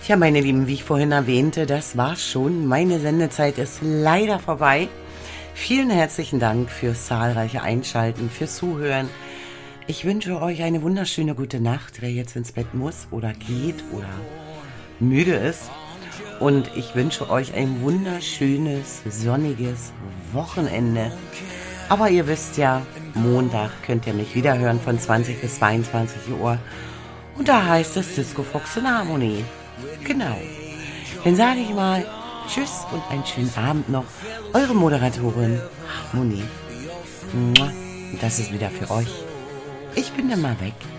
Tja, meine Lieben, wie ich vorhin erwähnte, das war's schon. Meine Sendezeit ist leider vorbei. Vielen herzlichen Dank fürs zahlreiche Einschalten, fürs Zuhören. Ich wünsche euch eine wunderschöne gute Nacht, wer jetzt ins Bett muss oder geht oder müde ist. Und ich wünsche euch ein wunderschönes, sonniges Wochenende. Aber ihr wisst ja, Montag könnt ihr mich wieder hören von 20 bis 22 Uhr. Und da heißt es Disco Fox in Harmonie. Genau. Dann sage ich mal Tschüss und einen schönen Abend noch. Eure Moderatorin Harmonie. Das ist wieder für euch. Ich bin dann mal weg.